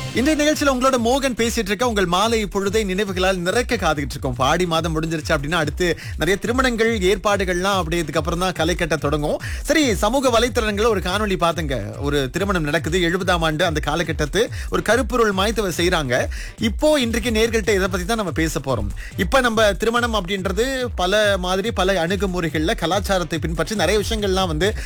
இந்த நிகழ்ச்சியில உங்களோட மோகன் பேசிட்டு இருக்க. உங்கள் மாலை பொழுதை நினைவுகளால் நிறைக்க காத்துக்கிட்டு இருக்கோம். ஆடி மாதம் முடிஞ்சிருச்சு அப்படின்னா அடுத்து நிறைய திருமணங்கள் ஏற்பாடுகள்லாம் அப்படி இதுக்கப்புறம் தான் களை கட்ட தொடங்கும். சரி, சமூக வலைத்தளங்கள்ல ஒரு காணொளி பாத்துங்க. ஒரு திருமணம் நடக்குது 70ஆம் ஆண்டு அந்த காலகட்டத்து ஒரு கருப்பொருள் மாய்த்து செய்யறாங்க. இப்போ இன்றைக்கு நேர்கள்ட்ட இதை பத்தி தான் நம்ம பேச போறோம். இப்ப நம்ம திருமணம் அப்படின்றது பல மாதிரி பல அணுகுமுறைகள்ல கலாச்சாரத்தை பின்பற்றி நிறைய விஷயங்கள்லாம்